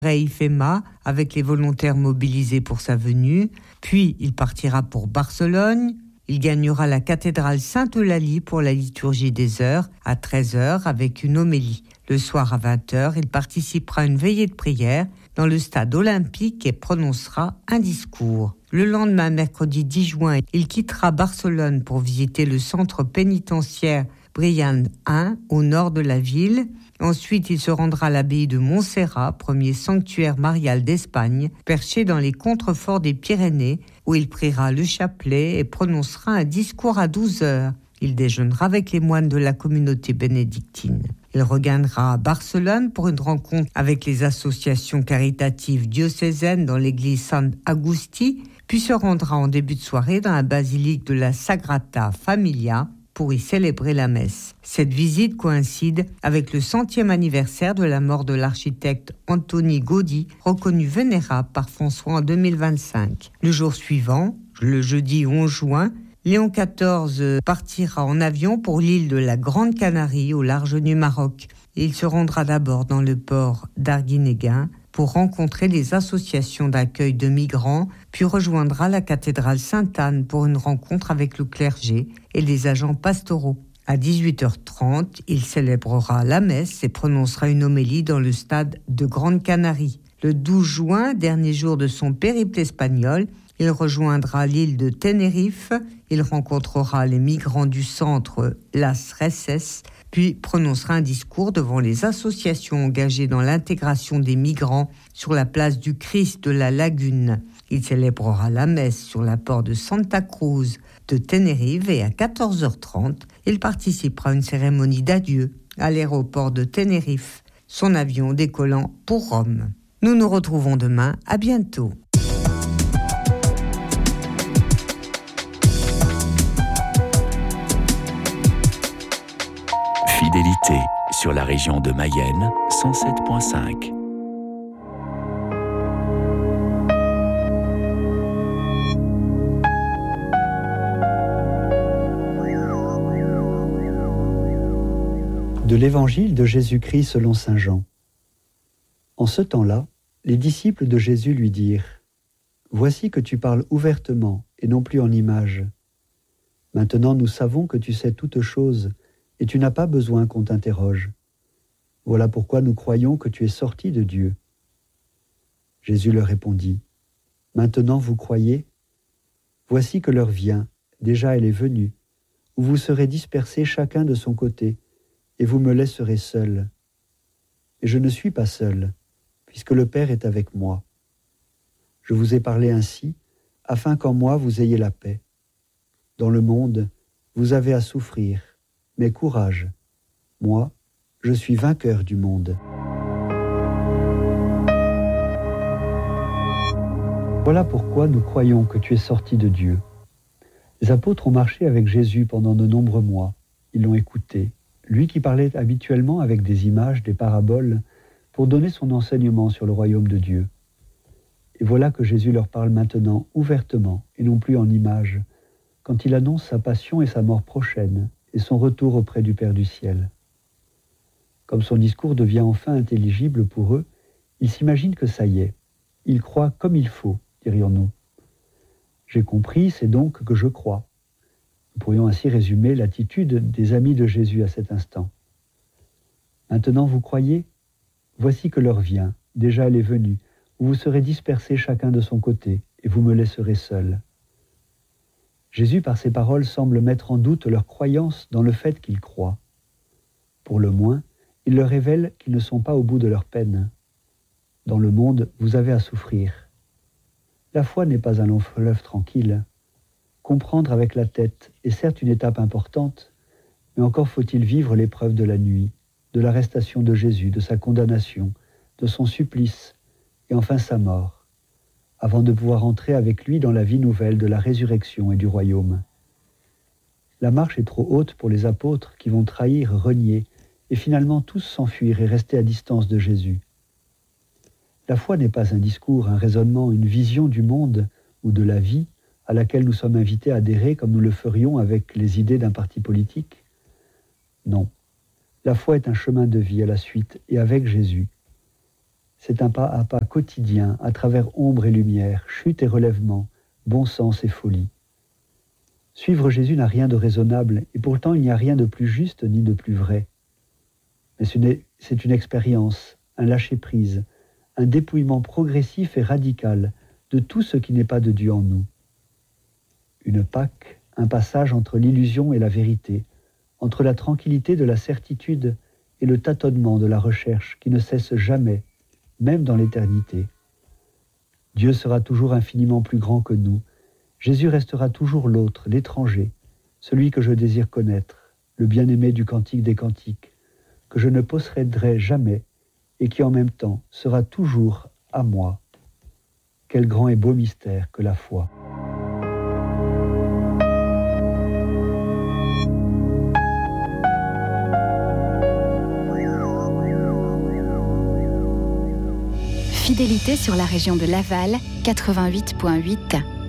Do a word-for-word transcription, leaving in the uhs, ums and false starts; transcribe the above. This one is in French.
à Ifema avec les volontaires mobilisés pour sa venue. Puis il partira pour Barcelone. Il gagnera la cathédrale Sainte-Eulalie pour la liturgie des heures à treize heures avec une homélie. Le soir à vingt heures, il participera à une veillée de prière dans le stade olympique et prononcera un discours. Le lendemain, mercredi dix juin, il quittera Barcelone pour visiter le centre pénitentiaire Brian un au nord de la ville. Ensuite, il se rendra à l'abbaye de Montserrat, premier sanctuaire marial d'Espagne, perché dans les contreforts des Pyrénées, où il priera le chapelet et prononcera un discours à douze heures. Il déjeunera avec les moines de la communauté bénédictine. Il regagnera Barcelone pour une rencontre avec les associations caritatives diocésaines dans l'église San Agustí, puis se rendra en début de soirée dans la basilique de la Sagrada Familia pour y célébrer la messe. Cette visite coïncide avec le centième anniversaire de la mort de l'architecte Antoni Gaudí, reconnu vénérable par François en deux mille vingt-cinq. Le jour suivant, le jeudi onze juin, Léon quatorze partira en avion pour l'île de la Grande Canarie au large du Maroc. Il se rendra d'abord dans le port d'Arguinéguin pour rencontrer les associations d'accueil de migrants, puis rejoindra la cathédrale Sainte-Anne pour une rencontre avec le clergé et les agents pastoraux. À dix-huit heures trente, il célébrera la messe et prononcera une homélie dans le stade de Grande Canarie. Le douze juin, dernier jour de son périple espagnol, il rejoindra l'île de Tenerife. Il rencontrera les migrants du centre Las Reses, puis prononcera un discours devant les associations engagées dans l'intégration des migrants sur la place du Christ de la Lagune. Il célébrera la messe sur la porte de Santa Cruz de Tenerife et à quatorze heures trente, il participera à une cérémonie d'adieu à l'aéroport de Tenerife, son avion décollant pour Rome. Nous nous retrouvons demain, à bientôt. Fidélité sur la région de Mayenne, cent sept virgule cinq. De l'Évangile de Jésus-Christ selon saint Jean. En ce temps-là, les disciples de Jésus lui dirent : « Voici que tu parles ouvertement et non plus en images. Maintenant nous savons que tu sais toutes choses et tu n'as pas besoin qu'on t'interroge. Voilà pourquoi nous croyons que tu es sorti de Dieu. » Jésus leur répondit : « Maintenant vous croyez ? Voici que l'heure vient, déjà elle est venue, où vous serez dispersés chacun de son côté, et vous me laisserez seul. Et je ne suis pas seul, puisque le Père est avec moi. Je vous ai parlé ainsi, afin qu'en moi vous ayez la paix. Dans le monde, vous avez à souffrir, mais courage, moi, je suis vainqueur du monde. » Voilà pourquoi nous croyons que tu es sorti de Dieu. Les apôtres ont marché avec Jésus pendant de nombreux mois. Ils l'ont écouté, lui qui parlait habituellement avec des images, des paraboles, pour donner son enseignement sur le royaume de Dieu. Et voilà que Jésus leur parle maintenant ouvertement, et non plus en images, quand il annonce sa passion et sa mort prochaine, et son retour auprès du Père du ciel. Comme son discours devient enfin intelligible pour eux, ils s'imaginent que ça y est. Ils croient comme il faut, dirions-nous. J'ai compris, c'est donc que je crois. Nous pourrions ainsi résumer l'attitude des amis de Jésus à cet instant. Maintenant vous croyez ? Voici que l'heure vient, déjà elle est venue, où vous serez dispersés chacun de son côté, et vous me laisserez seul. Jésus, par ses paroles, semble mettre en doute leur croyance dans le fait qu'ils croient. Pour le moins, il leur révèle qu'ils ne sont pas au bout de leur peine. Dans le monde, vous avez à souffrir. La foi n'est pas un long fleuve tranquille. Comprendre avec la tête est certes une étape importante, mais encore faut-il vivre l'épreuve de la nuit, de l'arrestation de Jésus, de sa condamnation, de son supplice, et enfin sa mort, avant de pouvoir entrer avec lui dans la vie nouvelle de la résurrection et du royaume. La marche est trop haute pour les apôtres qui vont trahir, renier, et finalement tous s'enfuir et rester à distance de Jésus. La foi n'est pas un discours, un raisonnement, une vision du monde ou de la vie à laquelle nous sommes invités à adhérer comme nous le ferions avec les idées d'un parti politique. Non, la foi est un chemin de vie à la suite et avec Jésus. C'est un pas à pas quotidien, à travers ombre et lumière, chute et relèvement, bon sens et folie. Suivre Jésus n'a rien de raisonnable, et pourtant il n'y a rien de plus juste ni de plus vrai. Mais c'est une expérience, un lâcher-prise, un dépouillement progressif et radical de tout ce qui n'est pas de Dieu en nous. Une Pâque, un passage entre l'illusion et la vérité, entre la tranquillité de la certitude et le tâtonnement de la recherche qui ne cesse jamais, même dans l'éternité. Dieu sera toujours infiniment plus grand que nous. Jésus restera toujours l'autre, l'étranger, celui que je désire connaître, le bien-aimé du Cantique des Cantiques, que je ne posséderai jamais et qui en même temps sera toujours à moi. Quel grand et beau mystère que la foi. Fidélité sur la région de Laval, quatre-vingt-huit virgule huit.